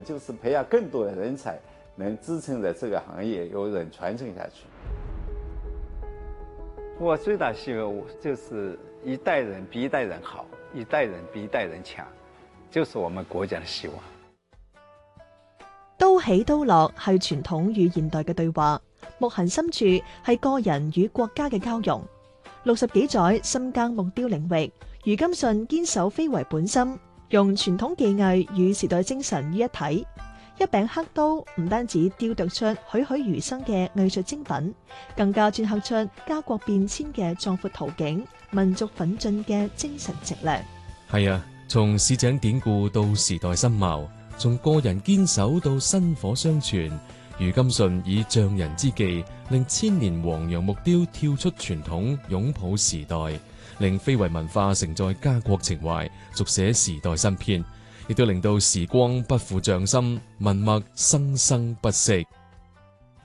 就是培養更多的人才，能支撐着這個行業有人傳承下去。我最大希望就是一代人比一代人好，一代人比一代人強，就是我們國家的希望。 刀起刀落係傳統與現代嘅對話，木痕深處係個人與國家嘅交融。60幾載深耕木雕領域，余金信堅守非遺本心，用傳統技藝與時代精神於一體。一柄黑刀唔單止雕琢出栩栩如生嘅藝術精品，更加鐫刻出家國變遷嘅壯闊圖景、民族奮進嘅精神脊梁。 係啊，從市井典故到時代新貌，從個人堅守到薪火相傳，余金信以匠人之技，令千年黃楊木雕跳出傳統，擁抱時代，令非遺文化承載家國情懷，續寫時代新篇，亦都令到時光不負匠心，文墨生生不息。